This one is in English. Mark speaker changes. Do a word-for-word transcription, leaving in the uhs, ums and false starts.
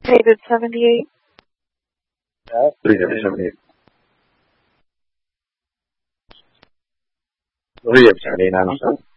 Speaker 1: David seventy-eight.
Speaker 2: Uh, three David seventy-eight. Three of seventy-nine, I'm sorry.